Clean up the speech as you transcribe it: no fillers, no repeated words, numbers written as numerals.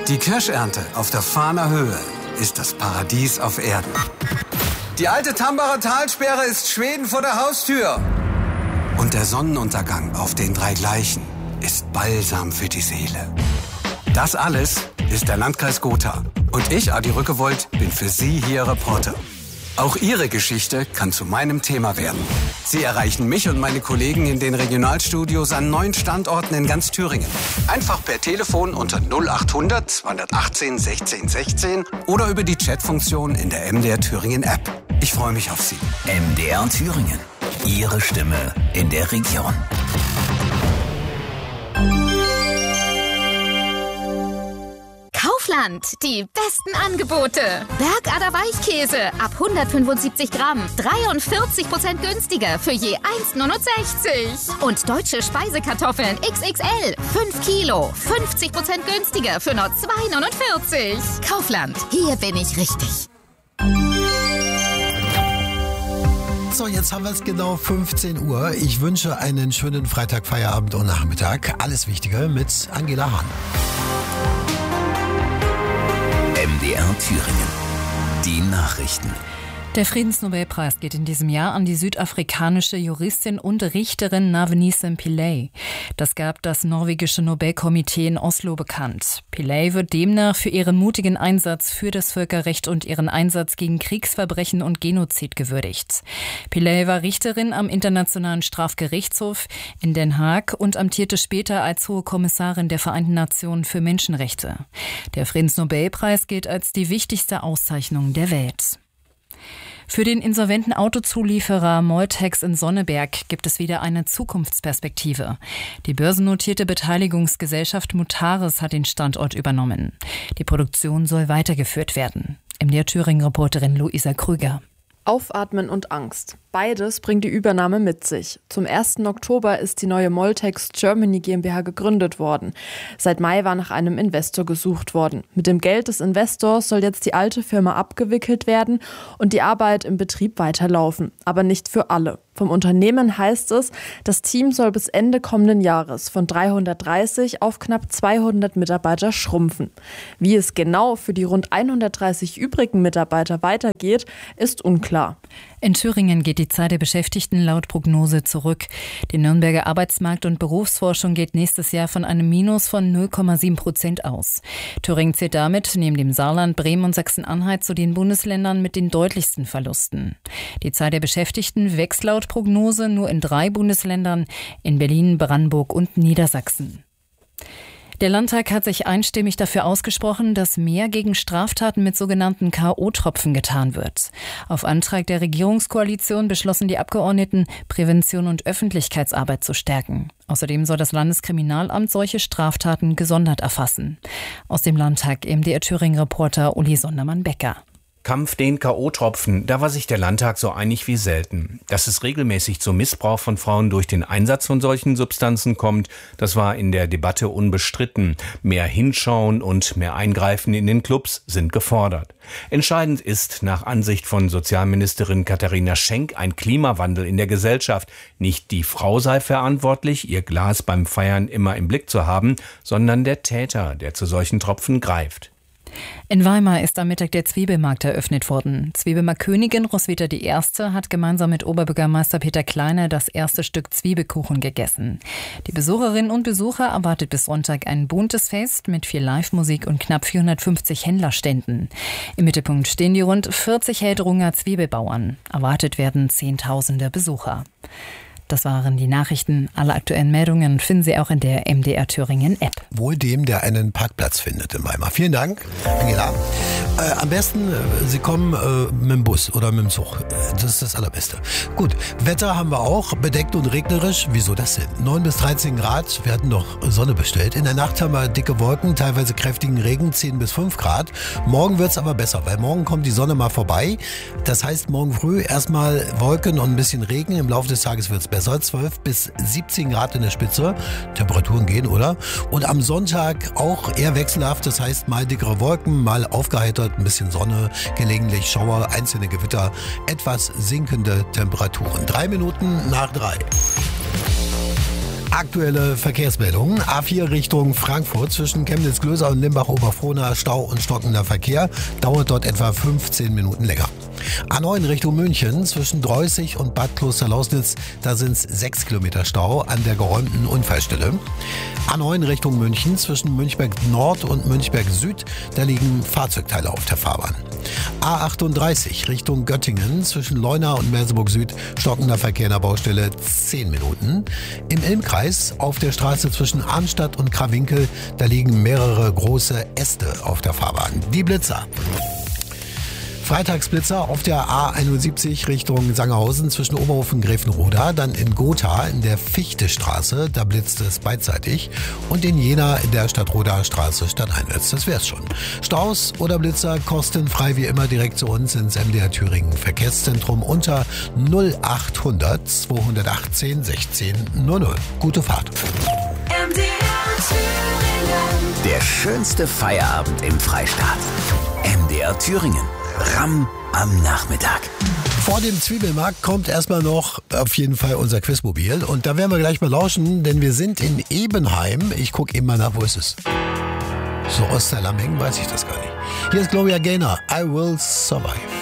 Die Kirschernte auf der Fahner Höhe ist das Paradies auf Erden. Die alte Tambacher Talsperre ist Schweden vor der Haustür. Und der Sonnenuntergang auf den drei Gleichen ist Balsam für die Seele. Das alles ist der Landkreis Gotha. Und ich, Adi Rückewold, bin für Sie hier Reporter. Auch Ihre Geschichte kann zu meinem Thema werden. Sie erreichen mich und meine Kollegen in den Regionalstudios an 9 Standorten in ganz Thüringen. Einfach per Telefon unter 0800 218 16 16 oder über die Chatfunktion in der MDR Thüringen App. Ich freue mich auf Sie. MDR Thüringen. Ihre Stimme in der Region. Kaufland, die besten Angebote. Bergader Weichkäse ab 175 Gramm, 43% günstiger für je 1,69. Und deutsche Speisekartoffeln XXL, 5 Kilo, 50% günstiger für nur 2,49. Kaufland, hier bin ich richtig. So, jetzt haben wir es genau 15 Uhr. Ich wünsche einen schönen Freitag, Feierabend und Nachmittag. Alles Wichtige mit Angela Hahn. MDR Thüringen. Die Nachrichten. Der Friedensnobelpreis geht in diesem Jahr an die südafrikanische Juristin und Richterin Navenise Pillay. Das gab das norwegische Nobelkomitee in Oslo bekannt. Pillay wird demnach für ihren mutigen Einsatz für das Völkerrecht und ihren Einsatz gegen Kriegsverbrechen und Genozid gewürdigt. Pillay war Richterin am Internationalen Strafgerichtshof in Den Haag und amtierte später als Hohe Kommissarin der Vereinten Nationen für Menschenrechte. Der Friedensnobelpreis gilt als die wichtigste Auszeichnung der Welt. Für den insolventen Autozulieferer Moltex in Sonneberg gibt es wieder eine Zukunftsperspektive. Die börsennotierte Beteiligungsgesellschaft Mutares hat den Standort übernommen. Die Produktion soll weitergeführt werden. MDR Thüringen-Reporterin Luisa Krüger. Aufatmen und Angst. Beides bringt die Übernahme mit sich. Zum 1. Oktober ist die neue Moltex Germany GmbH gegründet worden. Seit Mai war nach einem Investor gesucht worden. Mit dem Geld des Investors soll jetzt die alte Firma abgewickelt werden und die Arbeit im Betrieb weiterlaufen. Aber nicht für alle. Vom Unternehmen heißt es, das Team soll bis Ende kommenden Jahres von 330 auf knapp 200 Mitarbeiter schrumpfen. Wie es genau für die rund 130 übrigen Mitarbeiter weitergeht, ist unklar. In Thüringen geht die Zahl der Beschäftigten laut Prognose zurück. Die Nürnberger Arbeitsmarkt- und Berufsforschung geht nächstes Jahr von einem Minus von 0,7% aus. Thüringen zählt damit neben dem Saarland, Bremen und Sachsen-Anhalt zu den Bundesländern mit den deutlichsten Verlusten. Die Zahl der Beschäftigten wächst laut Prognose nur in 3 Bundesländern, in Berlin, Brandenburg und Niedersachsen. Der Landtag hat sich einstimmig dafür ausgesprochen, dass mehr gegen Straftaten mit sogenannten K.O.-Tropfen getan wird. Auf Antrag der Regierungskoalition beschlossen die Abgeordneten, Prävention und Öffentlichkeitsarbeit zu stärken. Außerdem soll das Landeskriminalamt solche Straftaten gesondert erfassen. Aus dem Landtag MDR Thüringen-Reporter Uli Sondermann-Becker. Kampf den K.O.-Tropfen, da war sich der Landtag so einig wie selten. Dass es regelmäßig zum Missbrauch von Frauen durch den Einsatz von solchen Substanzen kommt, das war in der Debatte unbestritten. Mehr Hinschauen und mehr Eingreifen in den Clubs sind gefordert. Entscheidend ist nach Ansicht von Sozialministerin Katharina Schenk ein Klimawandel in der Gesellschaft. Nicht die Frau sei verantwortlich, ihr Glas beim Feiern immer im Blick zu haben, sondern der Täter, der zu solchen Tropfen greift. In Weimar ist am Mittag der Zwiebelmarkt eröffnet worden. Zwiebelmarkt-Königin Roswitha I. hat gemeinsam mit Oberbürgermeister Peter Kleiner das erste Stück Zwiebelkuchen gegessen. Die Besucherinnen und Besucher erwartet bis Sonntag ein buntes Fest mit viel Live-Musik und knapp 450 Händlerständen. Im Mittelpunkt stehen die rund 40 Heldrunger Zwiebelbauern. Erwartet werden Zehntausende Besucher. Das waren die Nachrichten. Alle aktuellen Meldungen finden Sie auch in der MDR Thüringen App. Wohl dem, der einen Parkplatz findet in Weimar. Vielen Dank, Angela. Am besten, Sie kommen mit dem Bus oder mit dem Zug. Das ist das Allerbeste. Gut, Wetter haben wir auch. Bedeckt und regnerisch. Wieso das denn? 9 bis 13 Grad. Wir hatten noch Sonne bestellt. In der Nacht haben wir dicke Wolken, teilweise kräftigen Regen, 10 bis 5 Grad. Morgen wird es aber besser, weil morgen kommt die Sonne mal vorbei. Das heißt, morgen früh erstmal Wolken und ein bisschen Regen. Im Laufe des Tages wird es besser. 12 bis 17 Grad in der Spitze. Temperaturen gehen, oder? Und am Sonntag auch eher wechselhaft. Das heißt, mal dickere Wolken, mal aufgeheitert, ein bisschen Sonne, gelegentlich Schauer, einzelne Gewitter, etwas sinkende Temperaturen. 3 Minuten nach 3. Aktuelle Verkehrsmeldungen. A4 Richtung Frankfurt zwischen Chemnitz-Klöser und Limbach-Oberfrohna Stau und stockender Verkehr. Dauert dort etwa 15 Minuten länger. A9 Richtung München zwischen Dreußig und Bad Klosterlausnitz. Da sind es 6 Kilometer Stau an der geräumten Unfallstelle. A9 Richtung München zwischen Münchberg Nord und Münchberg Süd. Da liegen Fahrzeugteile auf der Fahrbahn. A38 Richtung Göttingen zwischen Leuna und Merseburg Süd. Stockender Verkehr in der Baustelle 10 Minuten. Im Ilmkreis auf der Straße zwischen Arnstadt und Krawinkel. Da liegen mehrere große Äste auf der Fahrbahn. Die Blitzer. Freitagsblitzer auf der A71 Richtung Sangerhausen zwischen Oberhofen und Gräfenroda, dann in Gotha in der Fichtestraße, da blitzt es beidseitig, und in Jena in der Stadtroder Straße stadteinwärts. Das wär's schon. Staus oder Blitzer kostenfrei wie immer direkt zu uns ins MDR Thüringen Verkehrszentrum unter 0800 218 16 00. Gute Fahrt. MDR Thüringen. Der schönste Feierabend im Freistaat. MDR Thüringen. Ramm am Nachmittag. Vor dem Zwiebelmarkt kommt erstmal noch auf jeden Fall unser Quizmobil. Und da werden wir gleich mal lauschen, denn wir sind in Ebenheim. Ich gucke eben mal nach, wo ist es? So Osterlamming, weiß ich das gar nicht. Hier ist Gloria Gaynor. I Will Survive.